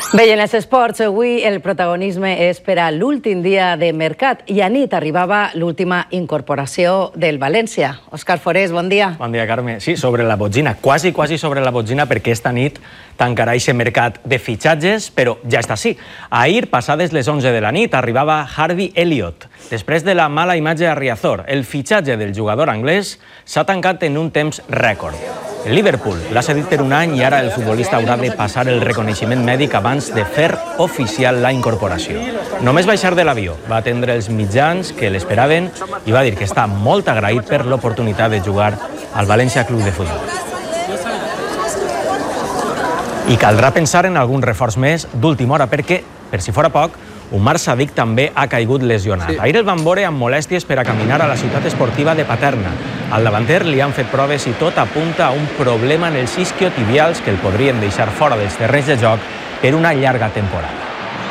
Bé, i en els esports, avui el protagonisme és per a l'últim dia de mercat i a nit arribava l'última incorporació del València. Òscar Forés, bon dia. Bon dia, Carme. Sí, sobre la botzina, quasi sobre la botzina, perquè esta nit tancarà aquest mercat de fitxatges, però ja està així. Ahir, passades les 11 de la nit, arribava Harvey Elliott. Després de la mala imatge a Riazor, el fitxatge del jugador anglès s'ha tancat en un temps rècord. El Liverpool l'ha cedit per un any i ara el futbolista haurà de passar el reconeixement mèdic abans de fer oficial la incorporació. Només baixar de l'avió va atendre els mitjans que l'esperaven i va dir que està molt agraït per l'oportunitat de jugar al València Club de Futbol. I caldrà pensar en algun reforç més d'última hora perquè, per si fora poc, Umar Sadiq també ha caigut lesionat. Ahir el van veure amb molèsties per a caminar a la ciutat esportiva de Paterna. Al davanter li han fet proves i tot apunta a un problema en els isquiotibials que el podrien deixar fora dels terrenys de joc per una llarga temporada.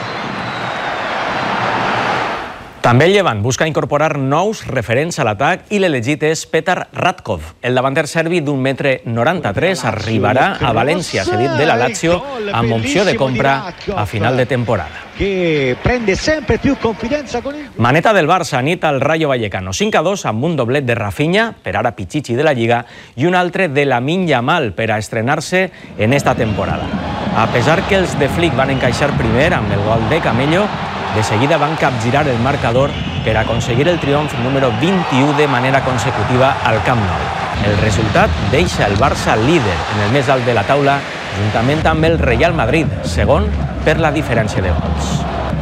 També el Llevant busca incorporar nous referents a l'atac i l'elegit és Petar Ratkov. El davanter serbi d'1,93 m arribarà a València, cedit de la Lazio, amb opció de compra a final de temporada. Maneta del Barça nit al Rayo Vallecano. 5-2 amb un doblet de Rafinha, per ara Pichichi de la Lliga, i un altre de Lamine Yamal per a estrenar-se en esta temporada. A pesar que els de Flick van encaixar primer amb el gol de Camello, de seguida van capgirar el marcador per aconseguir el triomf número 21 de manera consecutiva al Camp Nou. El resultat deixa el Barça líder en el més alt de la taula, juntament amb el Real Madrid, segon per la diferència de gols.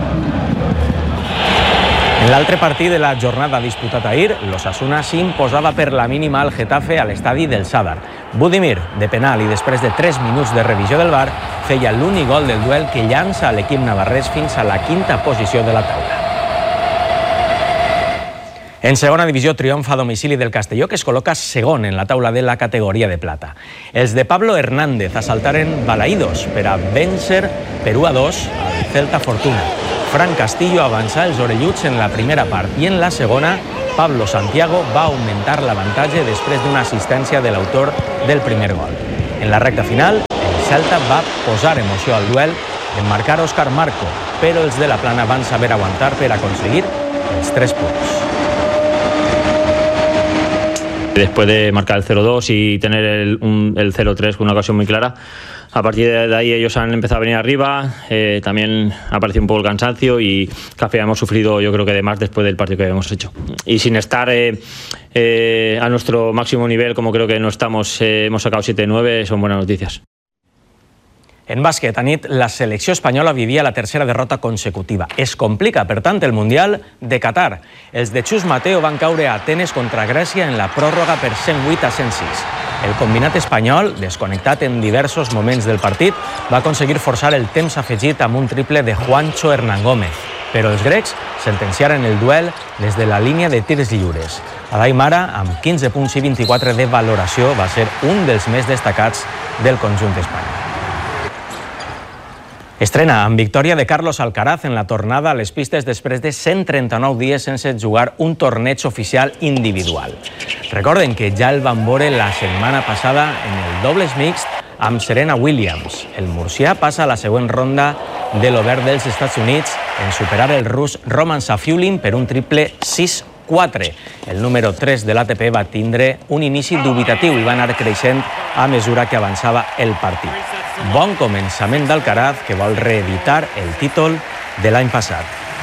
En l'altre partit de la jornada disputat ahir, l'Osasuna s'imposava per la mínima al Getafe a l'estadi del Sadar. Budimir, de penal i després de 3 minuts de revisió del VAR, feia l'únic gol del duel que llança a l'equip navarrès fins a la quinta posició de la taula. En segona divisió triomfa a domicili del Castelló, que es col·loca segon en la taula de la categoria de plata. Els de Pablo Hernández assaltaren Balaídos per a vèncer per 1-2 al Celta Fortuna. Fran Castillo avançà els orelluts en la primera part i en la segona Pablo Santiago va augmentar l'avantatge després d'una assistència de l'autor del primer gol. En la recta final, el Celta va posar emoció al duel en marcar Óscar Marco, però els de la Plana van saber aguantar per aconseguir els 3 punts. Después de marcar el 0-2 y tener el 0-3 con una ocasión muy clara, a partir de ahí ellos han empezado a venir arriba, también ha aparecido un poco el cansancio y casi hemos sufrido yo creo que de más después del partido que hemos hecho. Y sin estar a nuestro máximo nivel, como creo que no estamos, hemos sacado 7-9, son buenas noticias. En bàsquet, a nit, la selecció espanyola vivia la tercera derrota consecutiva. Es complica, per tant, el Mundial de Qatar. Els de Chus Mateo van caure a Atenes contra Grècia en la pròrroga per 108-106. El combinat espanyol, desconnectat en diversos moments del partit, va aconseguir forçar el temps afegit amb un triple de Juancho Hernán Gómez. Però els grecs sentenciaren el duel des de la línia de tirs lliures. Adai Mara, amb 15 punts i 24 de valoració, va ser un dels més destacats del conjunt espanyol. Estrena amb victòria de Carlos Alcaraz en la tornada a les pistes després de 139 dies sense jugar un torneig oficial individual. Recorden que ja el van veure la setmana passada en el dobles mixt amb Serena Williams. El murcià passa a la següent ronda de l'Obert dels Estats Units en superar el rus Roman Safiulin per un triple 6-4. El número 3 de l'ATP va tindre un inici dubitatiu i va anar creixent a mesura que avançava el partit. Bon començament d'Alcaraz, que vol reeditar el títol de l'any passat.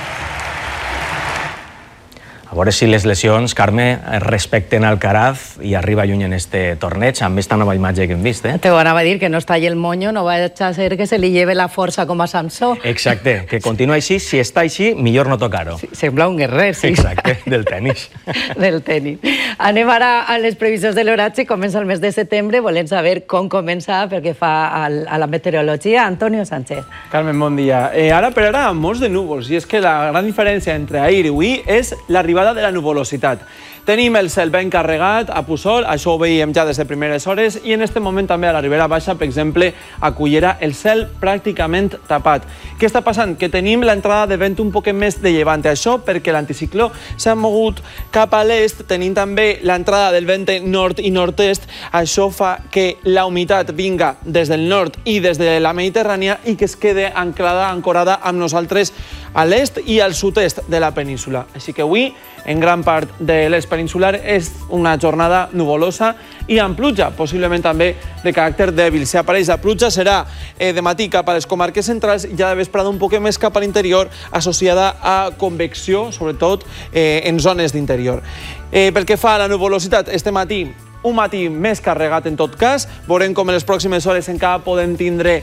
A veure si les lesions, Carme, respecten Alcaraz i arriba lluny en este torneig amb esta nova imatge que hem vist. Te anava a dir que no es talli el moño, no vaya a ser que se li lleve la força com a Samsó. Exacte, que continua així, si està així, millor no tocar-ho. Sí, sembla un guerrer, sí. Exacte, del tenis. Del tenis. Anem ara a les previsions de l'oratge. Comença el mes de setembre, volem saber com comença pel que fa a la meteorologia. Antonio Sánchez. Carmen, bon dia. Ara per ara, molts de núvols, i és que la gran diferència entre ahir i avui és l'arribada l'arribada de la nuvolositat. Tenim el cel ben carregat a Puçol, això ho veiem ja des de primeres hores, i en aquest moment també a la Ribera Baixa, per exemple, a Cullera, el cel pràcticament tapat. Què està passant? Que tenim l'entrada de vent un poc més de llevant. Això perquè l'anticicló s'ha mogut cap a l'est, tenim també l'entrada del vent nord i nord-est. Això fa que la humitat vinga des del nord i des de la Mediterrània i que es quede ancorada amb nosaltres a l'est i al sud-est de la península. Així que avui, en gran part de l'est peninsular, és una jornada nuvolosa i amb pluja, possiblement també de caràcter dèbil. Si apareix la pluja serà de matí cap a les comarques centrals i ja de vesprada un poc més cap a l'interior, associada a convecció, sobretot en zones d'interior. Pel que fa a la nuvolositat, este matí, un matí més carregat en tot cas. Veurem com en les pròximes hores encara podem tindre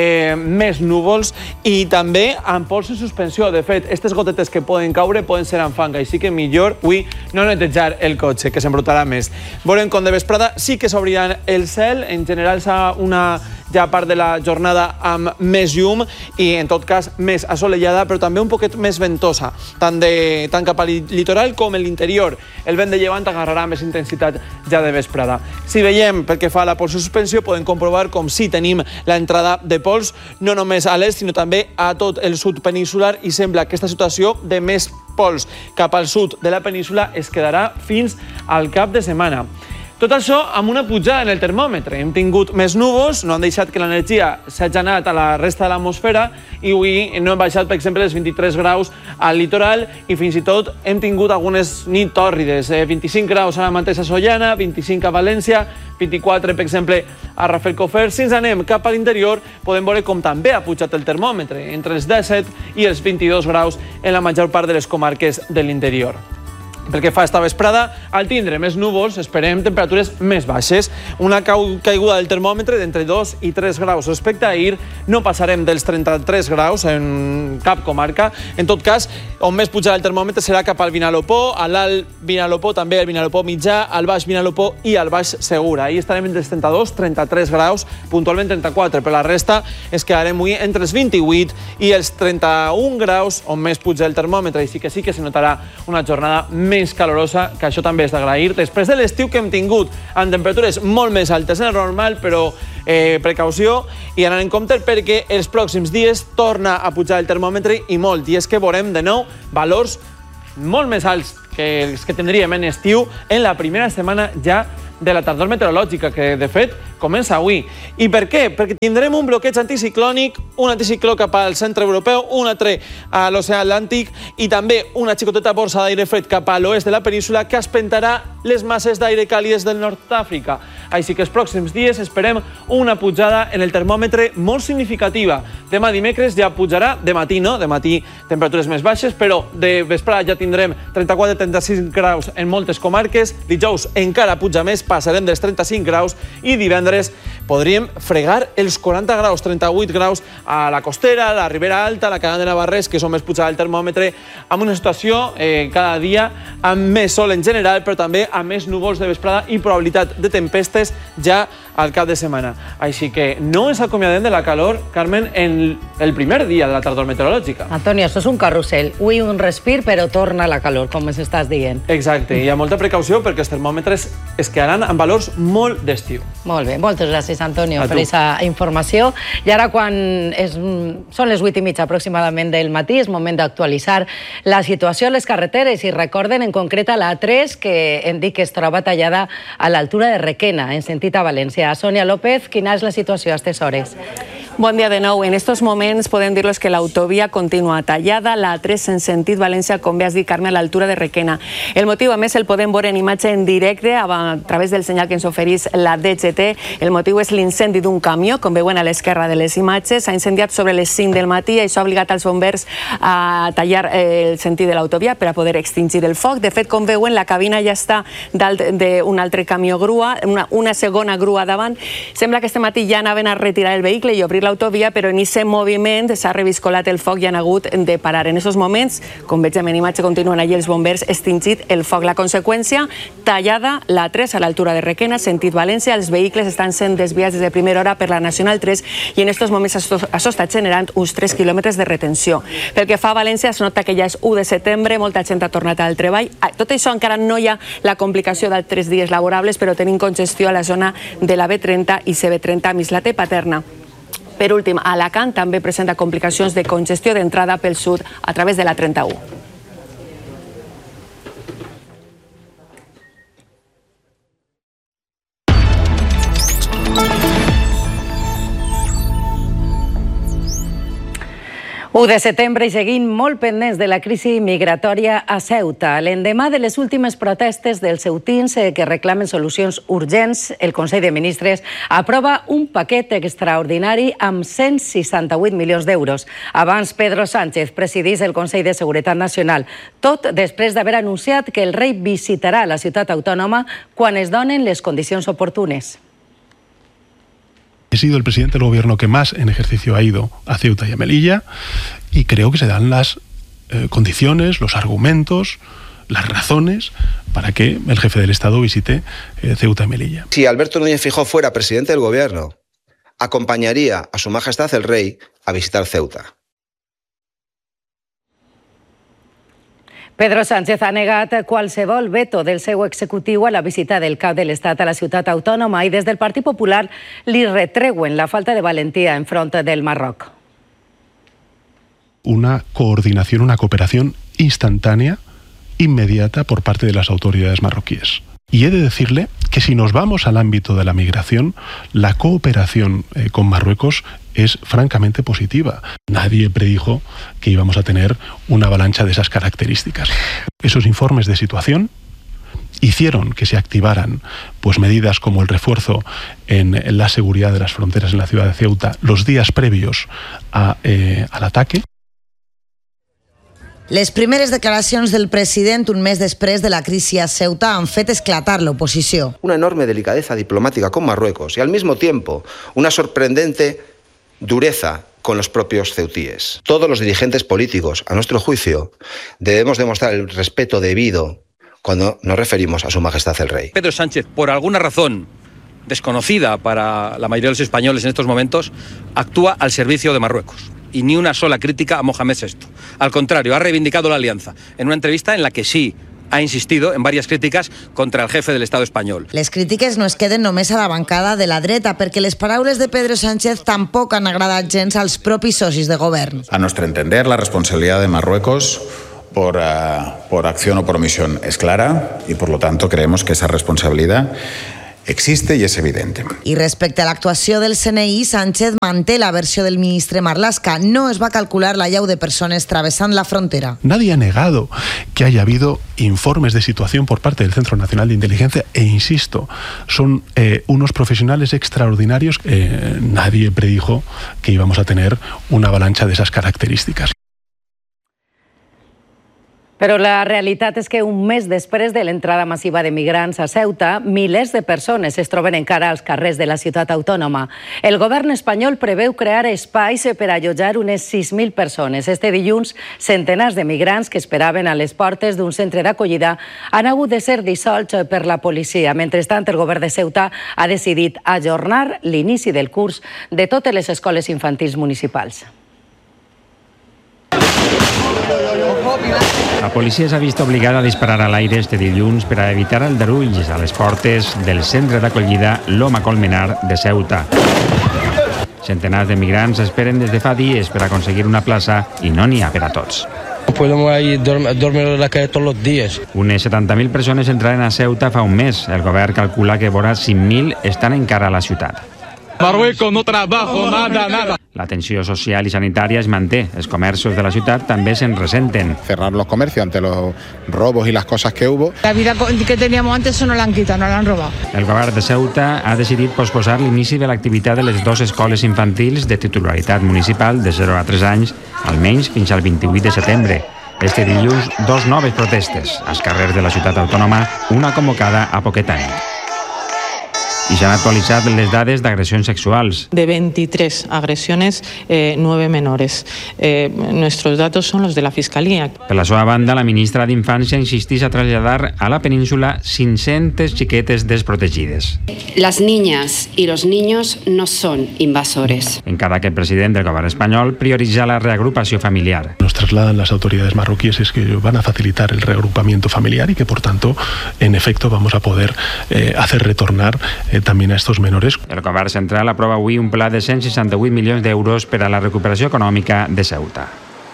més núvols i també amb pols en suspensió. De fet, aquestes gotetes que poden caure poden ser amb fang, així que millor avui no netejar el cotxe, que s'embrutarà més. Veurem com de vesprada sí que s'obrirà el cel. En general serà una part de la jornada amb més llum i en tot cas més assolellada, però també un poquet més ventosa, tant cap al litoral com en l'interior. El vent de llevant agarrarà més intensitat ja de vesprada. Si veiem pel que fa a la pols en suspensió, podem comprovar com sí tenim l'entrada de pols no només a l'est, sinó també a tot el sud peninsular, i sembla que aquesta situació de més pols cap al sud de la península es quedarà fins al cap de setmana. Tot això amb una pujada en el termòmetre. Hem tingut més núvols, no han deixat que l'energia s'hagi anat a la resta de l'atmosfera i avui no hem baixat, per exemple, els 23 graus al litoral i fins i tot hem tingut algunes nits tòrrides. 25 graus a la mateixa Sollana, 25 a València, 24, per exemple, a Rafelcofer. Si ens anem cap a l'interior, podem veure com també ha pujat el termòmetre, entre els 17 i els 22 graus en la major part de les comarques de l'interior. Pel que fa a esta vesprada, al tindre més núvols, esperem temperatures més baixes. Una caiguda del termòmetre d'entre 2 i 3 graus respecte a ahir. No passarem dels 33 graus en cap comarca. En tot cas, on més pujarà el termòmetre serà cap al Vinalopó, a l'alt Vinalopó, també al Vinalopó mitjà, al baix Vinalopó i al baix Segura. Ahir estarem entre els 32, 33 graus, puntualment 34, però la resta es quedarem avui entre els 28 i els 31 graus, on més puja el termòmetre. I sí que se notarà una jornada més calorosa, que això també és d'agrair. Després de l'estiu que hem tingut amb temperatures molt més altes en el normal, però precaució i anar en compte perquè els pròxims dies torna a pujar el termòmetre i molt, i és que veurem de nou valors molt més alts que els que tindríem en estiu en la primera setmana ja de la tardor meteorològica, que de fet comença avui. I per què? Perquè tindrem un bloqueig anticiclònic, un anticicló cap al centre europeu, un altre a l'oceà Atlàntic i també una xicoteta borsa d'aire fred cap a l'oest de la península que espentarà les masses d'aire càlides del nord d'Àfrica. Així que els pròxims dies esperem una pujada en el termòmetre molt significativa. Demà dimecres ja pujarà, de matí no, de matí temperatures més baixes, però de vesprada ja tindrem 34-35 graus en moltes comarques, dijous encara puja més, passarem dels 35 graus i divendres podríem fregar els 40 graus, 38 graus a la costera, a la Ribera Alta, a la Canal de Navarrés, que és on més pujarà el termòmetre, amb una situació cada dia amb més sol en general, però també amb més núvols de vesprada i probabilitat de tempestes ja al cap de setmana. Així que no ens acomiadem de la calor, Carmen, en el primer dia de la tardor meteorològica. Antonio, això és un carrusel. Avui un respir, però torna la calor, com ens estàs dient. Exacte, i amb molta precaució perquè els termòmetres es quedaran amb valors molt d'estiu. Molt bé, moltes gràcies, Antonio, per aquesta informació. I ara, quan són les 8:30 aproximadament del matí, és moment d'actualitzar la situació a les carreteres i recorden en concret a l'A3, que hem dit que es troba tallada a l'altura de Requena, en sentit a València. Sonia López, quina és la situació a aquestes hores? Bon dia de nou. En estos moments podem dir-los que l'autovia continua tallada, la A3 en sentit València, com bé has dit, Carme, a l'altura de Requena. El motiu, a més, el podem veure en imatge en directe a través del senyal que ens ofereix la DGT. El motiu és l'incendi d'un camió, com veuen a l'esquerra de les imatges. S'ha incendiat sobre les 5 del matí i això ha obligat els bombers a tallar el sentit de l'autovia per a poder extingir el foc. De fet, com veuen, la cabina ja està dalt d'un altre camió grua, una segona grua davant. Sembla que este matí ja anaven a retirar el vehicle i obrir l'autovia, però en aquest moviment s'ha reviscolat el foc i han hagut de parar. En aquests moments, com veiem en imatge, continuen allí els bombers extingit el foc. La conseqüència, tallada la 3 a l'altura de Requena, sentit València. Els vehicles estan sent desviats des de primera hora per la Nacional 3 i en aquests moments això està generant uns 3 quilòmetres de retenció. Pel que fa a València, es nota que ja és 1 de setembre, molta gent ha tornat al treball. Tot això encara no hi ha la complicació de 3 dies laborables, però tenim congestió a la zona de la B30 i CB30 a Mislata i Paterna. Per últim, Alacant també presenta complicacions de congestió d'entrada pel sud a través de la 31. U de setembre i seguint molt pendents de la crisi migratòria a Ceuta. L'endemà de les últimes protestes dels ceutins que reclamen solucions urgents, el Consell de Ministres aprova un paquet extraordinari amb 168 milions d'euros. Abans, Pedro Sánchez presidís el Consell de Seguretat Nacional, tot després d'haver anunciat que el rei visitarà la ciutat autònoma quan es donen les condicions oportunes. He sido el presidente del gobierno que más en ejercicio ha ido a Ceuta y a Melilla y creo que se dan las condiciones, los argumentos, las razones para que el jefe del Estado visite Ceuta y Melilla. Si Alberto Núñez Feijóo fuera presidente del gobierno, acompañaría a Su Majestad el Rey a visitar Ceuta. Pedro Sánchez ha negat qualsevol veto del seu executiu a la visita del cap de l'Estat a la ciutat autònoma i des del Partit Popular li retreuen la falta de valentia enfront del Marroc. Una coordinación, una cooperación instantánea, inmediata por parte de las autoridades marroquíes. Y he de decirle que si nos vamos al ámbito de la migración, la cooperación con Marruecos es francamente positiva. Nadie predijo que íbamos a tener una avalancha de esas características. Esos informes de situación hicieron que se activaran medidas como el refuerzo en la seguridad de las fronteras en la ciudad de Ceuta los días previos al ataque. Les primeres declaracions del president un mes després de la crisi a Ceuta han fet esclatar la oposició. Una enorme delicadeza diplomática con Marruecos y al mismo tiempo una sorprendente dureza con los propios ceutíes. Todos los dirigentes políticos, a nuestro juicio, debemos demostrar el respeto debido cuando nos referimos a Su Majestad el Rey. Pedro Sánchez, por alguna razón desconocida para la mayoría de los españoles en estos momentos, actúa al servicio de Marruecos. Y ni una sola crítica a Mohamed VI. Al contrario, ha reivindicado la alianza en una entrevista en la que sí ha insistido en varias críticas contra el jefe del Estado espanyol. Les crítiques no es queden només a la bancada de la dreta, perquè les paraules de Pedro Sánchez tampoc han agradat gens als propis socis de govern. A nuestro entender, la responsabilidad de Marruecos por acción o por omisión es clara y por lo tanto creemos que esa responsabilidad existe y es evidente. I respecte a l'actuació del CNI, Sánchez manté la versió del ministre Marlaska. No es va calcular la llau de persones travessant la frontera. Nadie ha negado que haya habido informes de situación por parte del Centro Nacional de Inteligencia e insisto, son unos profesionales extraordinarios. Nadie predijo que íbamos a tener una avalancha de esas características. Però la realitat és que un mes després de l'entrada massiva de migrants a Ceuta, milers de persones es troben encara als carrers de la ciutat autònoma. El govern espanyol preveu crear espais per allotjar unes 6.000 persones. Este dilluns, centenars de migrants que esperaven a les portes d'un centre d'acollida han hagut de ser dissolts per la policia. Mentrestant, el govern de Ceuta ha decidit ajornar l'inici del curs de totes les escoles infantils municipals. La policia s'ha vist obligada a disparar a l'aire este dilluns per a evitar aldarulls a les portes del centre d'acollida Loma Colmenar de Ceuta. Centenars de migrants esperen des de fa dies per aconseguir una plaça i no n'hi ha per a tots. Podemos ir dormir en la calle todos los días. Unes 70.000 persones entraren a Ceuta fa un mes. El govern calcula que vora 5.000 estan encara a la ciutat. Marruecos, no trabajo, nada. La tensió social i sanitària es manté. Els comerços de la ciutat també se'n ressenten. Cerrar los comercios ante los robos y las cosas que hubo. La vida que teníamos antes eso no la han quitado, no la han robado. El govern de Ceuta ha decidit posposar l'inici de l'activitat de les dues escoles infantils de titularitat municipal de 0 a 3 anys, almenys fins al 28 de setembre. Este dilluns, 2 noves protestes als carrers de la ciutat autònoma, una convocada a Poquetany. I s'han actualitzat les dades d'agressions sexuals. De 23 agresiones, 9 menores. Nuestros datos son los de la Fiscalía. Per la seva banda, la ministra d'Infància insisteix a traslladar a la península 500 xiquetes desprotegides. Las niñas y los niños no son invasores. Encara que el president del govern espanyol prioritza la reagrupació familiar. Nos trasladan las autoridades marroquíes es que van a facilitar el reagrupamiento familiar y que, por tanto, en efecto, vamos a poder hacer retornar también a estos menores. El govern central aprova avui un pla de 168 milions d'euros per a la recuperació econòmica de Ceuta.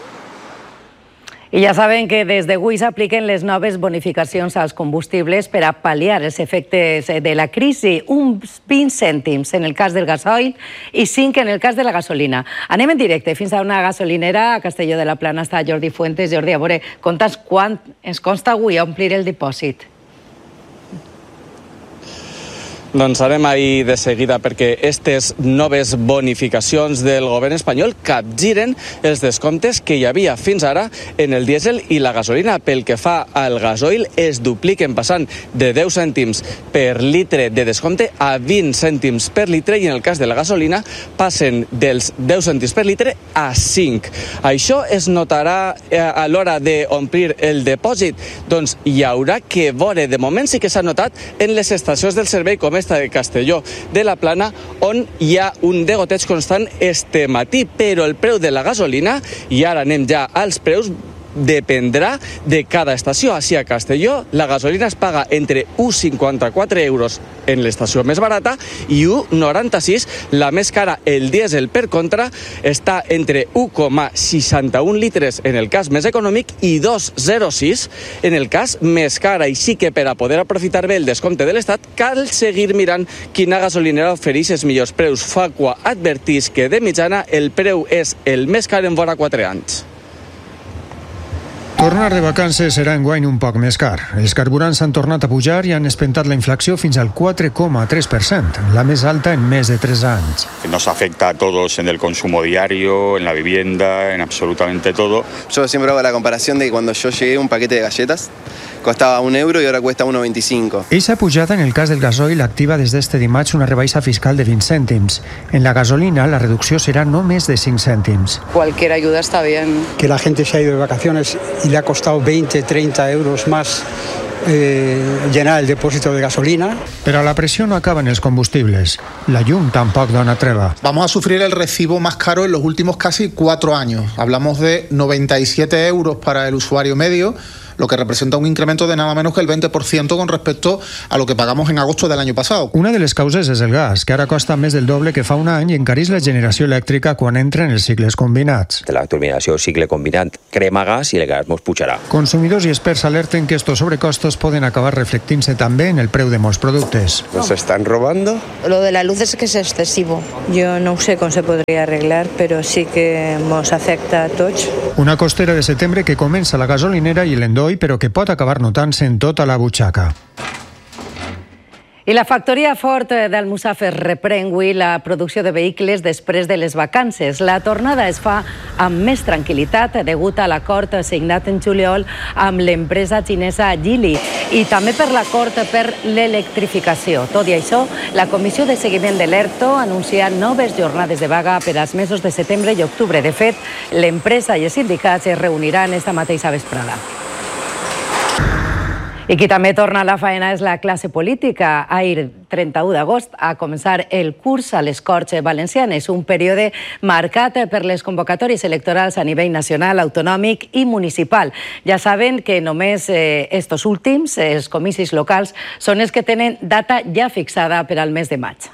I ja saben que des d'avui s'apliquen les noves bonificacions als combustibles per a pal·liar els efectes de la crisi. Uns 20 cèntims en el cas del gasoil i 5 en el cas de la gasolina. Anem en directe fins a una gasolinera a Castelló de la Plana. Està Jordi Fuentes. Jordi, a veure, conta'ns quant ens consta avui omplir el dipòsit. Doncs anem ahir de seguida perquè aquestes noves bonificacions del govern espanyol capgiren els descomptes que hi havia fins ara en el dièsel i la gasolina. Pel que fa al gasoil, es dupliquen passant de 10 cèntims per litre de descompte a 20 cèntims per litre i en el cas de la gasolina passen dels 10 cèntims per litre a 5. Això es notarà a l'hora d'omplir el depòsit? Doncs hi haurà que veure. De moment sí que s'ha notat en les estacions del servei com esta de Castelló de la Plana, on hi ha un degoteig constant este matí, però el preu de la gasolina, i ara anem ja als preus, dependrà de cada estació. Així a Castelló la gasolina es paga entre 1,54 euros en l'estació més barata i 1,96 la més cara. El dièsel, per contra, està entre 1,61 litres en el cas més econòmic i 2,06 en el cas més car. Així que per a poder aprofitar bé el descompte de l'Estat cal seguir mirant quina gasolinera ofereix els millors preus. Facua advertís que de mitjana el preu és el més car en vora 4 anys. Tornar de vacances serà enguany un poc més car. Els carburants han tornat a pujar i han espentat la inflació fins al 4,3%, la més alta en més de 3 anys. Nos afecta a todos en el consumo diario, en la vivienda, en absolutamente todo. Yo siempre hago la comparación de que cuando yo llegué un paquete de galletas costava 1 euro i ara cuesta 1,25. Eixa pujada en el cas del gasoil activa des d'este dimarts una rebaixa fiscal de 20 cèntims. En la gasolina la reducció serà no més de 5 cèntims. Cualquier ayuda está bien. Que la gente se ha ido de vacaciones y le ha costado 20, 30 euros más llenar el depósito de gasolina. Però la pressió no acaba en els combustibles. La llum tampoc dona treva. Vamos a sufrir el recibo más caro en los últimos casi 4 años. Hablamos de 97 euros para el usuario medio, lo que representa un incremento de nada menos que el 20% con respecto a lo que pagamos en agosto del año pasado. Una de les causes és el gas, que ara costa més del doble que fa un any i encareix la generació elèctrica quan entra en els cicles combinats. De la turbinació cicle combinat crema gas i el gas mos pujarà. Consumidors i experts alerten que estos sobrecostos poden acabar reflectint-se també en el preu de molts productes. ¿Nos están robando? Lo de la luz es que es excesivo. Yo no sé cómo se podría arreglar, pero sí que nos afecta a tots. Una costera de setembre que comença la gasolinera i l'endó, però que pot acabar notant-se en tota la butxaca. I la factoria Ford d'Almussafes reprèn avui la producció de vehicles després de les vacances. La tornada es fa amb més tranquil·litat degut a l'acord signat en juliol amb l'empresa xinesa Geely i també per l'acord per l'electrificació. Tot i això, la Comissió de Seguiment de l'ERTO anuncia noves jornades de vaga per als mesos de setembre i octubre. De fet, l'empresa i els sindicats es reuniran esta mateixa vesprada. I qui també torna a la faena és la classe política. Ahir, 31 d'agost, a començar el curs a les Corts Valencianes, un període marcat per les convocatòries electorals a nivell nacional, autonòmic i municipal. Ja saben que només estos últims, els comicis locals, són els que tenen data ja fixada per al mes de maig.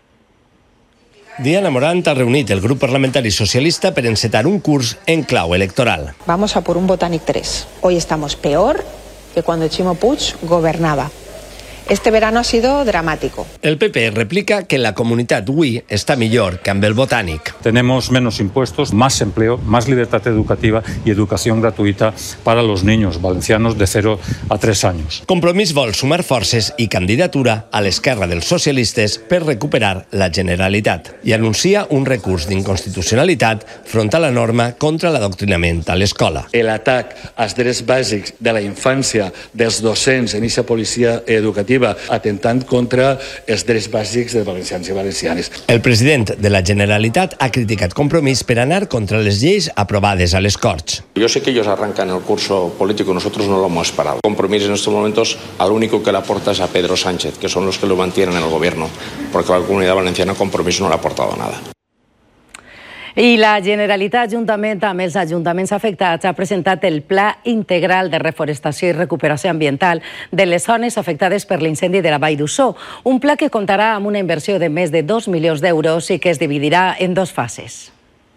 Diana Morant ha reunit el grup parlamentari socialista per encetar un curs en clau electoral. Vamos a por un Botànic 3. Hoy estamos peor que cuando Chimo Puig gobernaba. Este verano ha sido dramático. El PP replica que la comunitat hui està millor que amb el Botànic. Tenemos menos impuestos, más empleo, más libertad educativa y educación gratuita para los niños valencianos de 0 a 3 años. Compromís vol sumar forces i candidatura a l'esquerra dels socialistes per recuperar la Generalitat i anuncia un recurs d'inconstitucionalitat front a la norma contra l'adoctrinament a l'escola. L'atac als drets bàsics de la infància dels docents en aquesta policia educativa definitiva, atentant contra els drets bàsics de valencians i valencianes. El president de la Generalitat ha criticat Compromís per anar contra les lleis aprovades a les Corts. Yo sé que ellos arrancan el curso político, nosotros no lo hemos parado. Compromís en estos momentos al único que le aporta es a Pedro Sánchez, que son los que lo mantienen en el gobierno, porque a la Comunidad Valenciana Compromís no le ha aportado nada. I la Generalitat, juntament amb els ajuntaments afectats, ha presentat el Pla Integral de Reforestació i Recuperació Ambiental de les zones afectades per l'incendi de la Vall d'Uixó, un pla que comptarà amb una inversió de més de 2 milions d'euros i que es dividirà en 2 fases.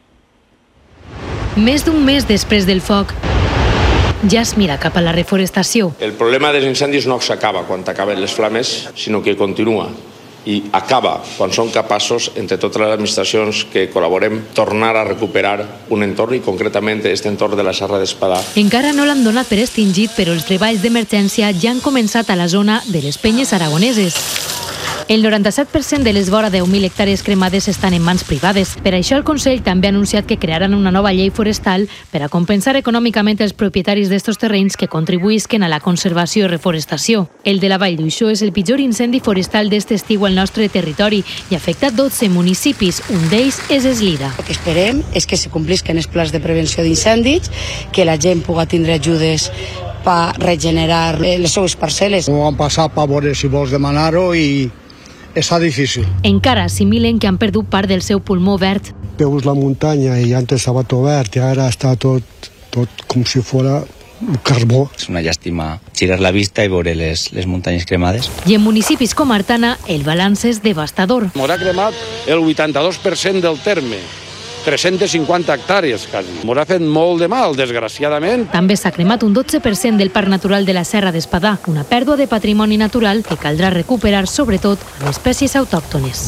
Més d'un mes després del foc, ja es mira cap a la reforestació. El problema dels incendis no s'acaba quan acaben les flames, sinó que continua. I acaba quan som capaços, entre totes les administracions que col·laborem, tornar a recuperar un entorn, i concretament aquest entorn de la Serra d'Espadà. Encara no l'han donat per extingit, però els treballs d'emergència ja han començat a la zona de les Penyes Aragoneses. El 97% de les vora 10.000 hectàrees cremades estan en mans privades. Per això el Consell també ha anunciat que crearan una nova llei forestal per a compensar econòmicament els propietaris d'estos terrenys que contribuïsquen a la conservació i reforestació. El de la Vall d'Uixó és el pitjor incendi forestal d'este estiu al nostre territori i afecta 12 municipis. Un d'ells és Eslida. El que esperem és que se complisquen els plans de prevenció d'incendis, que la gent pugui tindre ajudes per regenerar les seues parcel·les. No han passat per veure si vols demanar-ho i està difícil. Encara assimilen que han perdut part del seu pulmó verd. Veus la muntanya i antes estava tot verd i ara està tot com si fos un carbó. És una llàstima girar la vista i veure les muntanyes cremades. I en municipis com Artana el balanç és devastador. Mos ha cremat el 82% del terme. 350 hectàrees, quasi. Mos ha fet molt de mal, desgraciadament. També s'ha cremat un 12% del Parc Natural de la Serra d'Espadà, una pèrdua de patrimoni natural que caldrà recuperar, sobretot, amb espècies autòctones.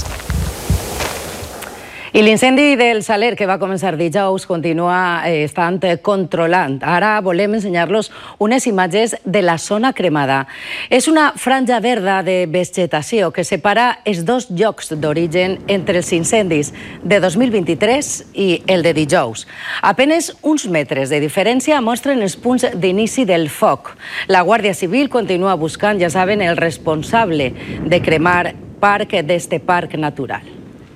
I l'incendi del Saler, que va començar dijous, continua estant controlant. Ara volem ensenyar-los unes imatges de la zona cremada. És una franja verda de vegetació que separa els dos llocs d'origen entre els incendis de 2023 i el de dijous. Apenes uns metres de diferència mostren els punts d'inici del foc. La Guàrdia Civil continua buscant, ja saben, el responsable de cremar part d'este parc natural.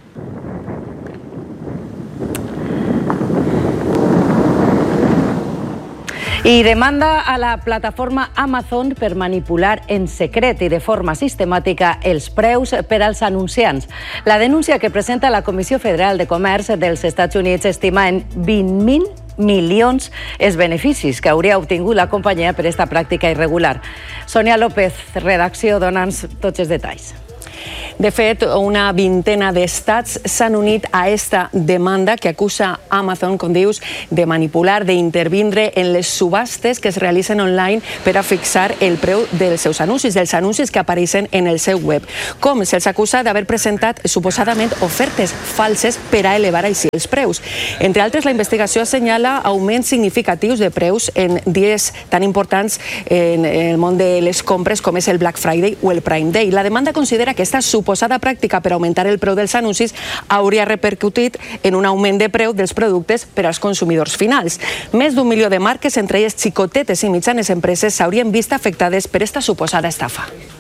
I demanda a la plataforma Amazon per manipular en secret i de forma sistemàtica els preus per als anunciants. La denúncia que presenta la Comissió Federal de Comerç dels Estats Units estima en 20.000 milions els beneficis que hauria obtingut la companyia per aquesta pràctica irregular. Sònia López, redacció, dona'ns tots els detalls. De fet, una vintena d'estats s'han unit a aquesta demanda que acusa Amazon, com dius, de manipular, d'intervindre en les subhastes que es realitzen online per a fixar el preu dels seus anuncis, dels anuncis que apareixen en el seu web. Com se'ls acusa d'haver presentat suposadament ofertes falses per a elevar així els preus. Entre altres, la investigació assenyala augments significatius de preus en dies tan importants en el món de les compres com és el Black Friday o el Prime Day. La demanda considera que aquesta suposada pràctica per augmentar el preu dels anuncis hauria repercutit en un augment de preu dels productes per als consumidors finals. Més d'1 milió de marques, entre elles xicotetes i mitjanes empreses, s'haurien vist afectades per aquesta suposada estafa.